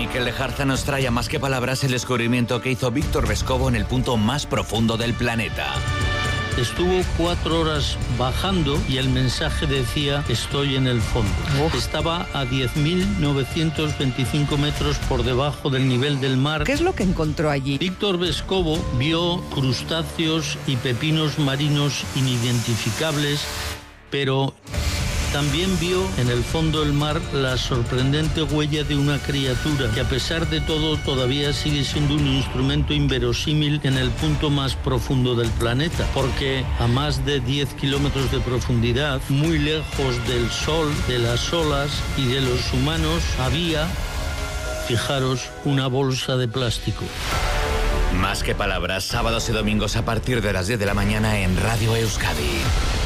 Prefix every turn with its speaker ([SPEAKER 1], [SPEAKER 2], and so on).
[SPEAKER 1] Miquel Lejarza nos trae a Más que Palabras el descubrimiento que hizo Víctor Vescovo en el punto más profundo del planeta.
[SPEAKER 2] Estuvo 4 horas bajando y el mensaje decía: estoy en el fondo. Estaba a 10.925 metros por debajo del nivel del mar.
[SPEAKER 3] ¿Qué es lo que encontró allí?
[SPEAKER 2] Víctor Vescovo vio crustáceos y pepinos marinos inidentificables, pero también vio en el fondo del mar la sorprendente huella de una criatura que, a pesar de todo, todavía sigue siendo un instrumento inverosímil en el punto más profundo del planeta, porque a más de 10 kilómetros de profundidad, muy lejos del sol, de las olas y de los humanos, había, fijaros, una bolsa de plástico.
[SPEAKER 1] Más que Palabras, sábados y domingos a partir de las 10 de la mañana en Radio Euskadi.